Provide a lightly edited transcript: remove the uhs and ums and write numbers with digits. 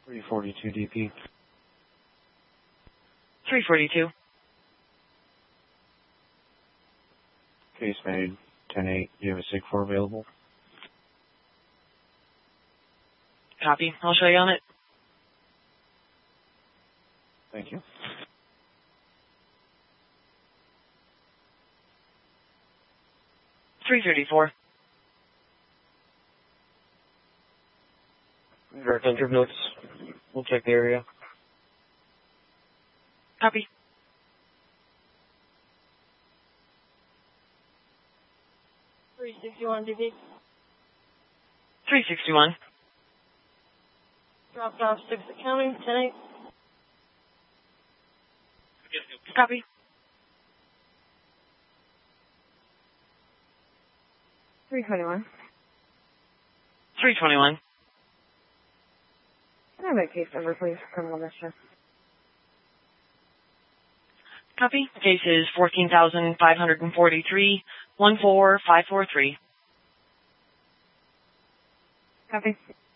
342 DP. 342. Case made 10-8. Do you have a SIG-4 available? Copy. I'll show you on it. Thank you. $334. Direct entry notes. We'll check the area. Copy. $361 DP. 361. Dropped off 6 County, 10-8. Copy. $321. 321. Can I have that case number, please, for criminal mischief? Copy. Case is 14,543, 14543. Copy.